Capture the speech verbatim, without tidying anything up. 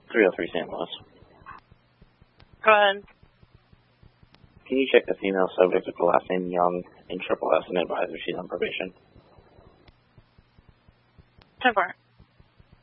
three oh three Saint Louis. Go ahead. Can you check the female subject with the last name Young in Triple S and advise if she's on probation? ten four.